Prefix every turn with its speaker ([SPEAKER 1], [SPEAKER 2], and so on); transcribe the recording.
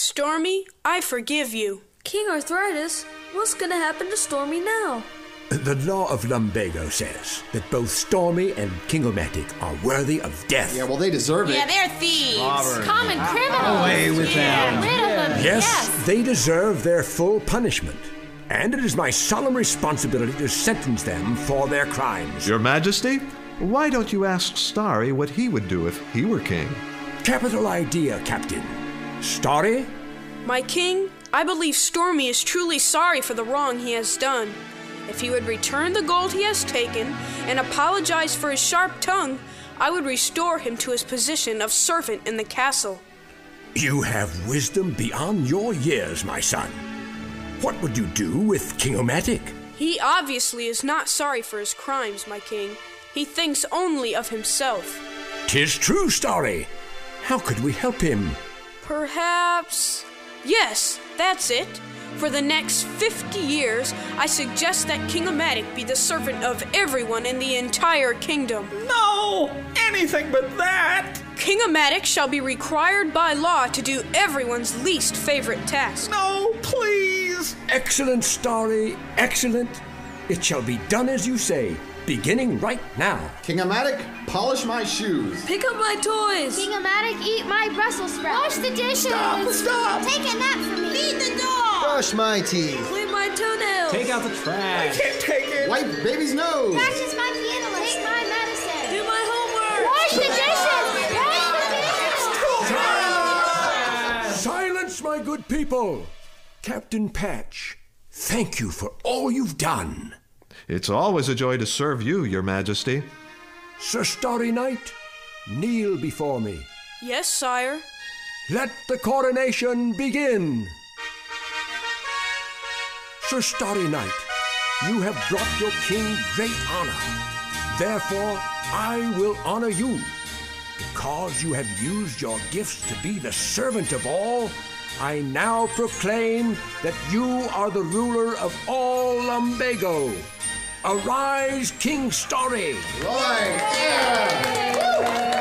[SPEAKER 1] Stormy, I forgive you.
[SPEAKER 2] King Arthritis, what's gonna happen to Stormy now?
[SPEAKER 3] The law of Lumbago says that both Stormy and King-O-Matic are worthy of death.
[SPEAKER 4] Yeah, well, they deserve it.
[SPEAKER 5] Yeah, they're thieves.
[SPEAKER 6] Robert.
[SPEAKER 5] Common criminals.
[SPEAKER 6] Away with them.
[SPEAKER 5] Rid of them.
[SPEAKER 3] Yes, they deserve their full punishment. And it is my solemn responsibility to sentence them for their crimes.
[SPEAKER 7] Your Majesty, why don't you ask Starry what he would do if he were king?
[SPEAKER 3] Capital idea, Captain. Starry?
[SPEAKER 1] My king, I believe Stormy is truly sorry for the wrong he has done. If he would return the gold he has taken and apologize for his sharp tongue, I would restore him to his position of servant in the castle.
[SPEAKER 3] You have wisdom beyond your years, my son. What would you do with King-O-Matic?
[SPEAKER 1] He obviously is not sorry for his crimes, my king. He thinks only of himself.
[SPEAKER 3] 'Tis true, Starry. How could we help him?
[SPEAKER 1] Perhaps... Yes, that's it. For the next 50 years, I suggest that King-O-Matic be the servant of everyone in the entire kingdom.
[SPEAKER 6] No! Anything but that!
[SPEAKER 1] King-O-Matic shall be required by law to do everyone's least favorite task.
[SPEAKER 6] No, please!
[SPEAKER 3] Excellent, Starry, excellent. It shall be done as you say, beginning right now.
[SPEAKER 4] King-O-Matic, polish my shoes.
[SPEAKER 2] Pick up my toys!
[SPEAKER 8] King-O-Matic, eat my Brussels sprouts. Wash the dishes.
[SPEAKER 4] Stop!
[SPEAKER 8] Take a nap for me.
[SPEAKER 5] Feed the dog.
[SPEAKER 9] Brush my teeth.
[SPEAKER 2] Clean my toenails!
[SPEAKER 6] Take out the trash. I can't take it.
[SPEAKER 4] Wipe baby's nose.
[SPEAKER 8] Practice my piano. Take my medicine.
[SPEAKER 2] Do my homework!
[SPEAKER 8] Wash the dishes. Wash the dishes.
[SPEAKER 3] Silence, my good people. Captain Patch, thank you for all you've done.
[SPEAKER 7] It's always a joy to serve you, Your Majesty.
[SPEAKER 3] Sir Starry Knight, kneel before me.
[SPEAKER 1] Yes, sire.
[SPEAKER 3] Let the coronation begin. Sir Starry Knight, you have brought your king great honor. Therefore, I will honor you. Because you have used your gifts to be the servant of all, I now proclaim that you are the ruler of all Lumbago. Arise, King Starry!
[SPEAKER 4] Right, yeah! Woo!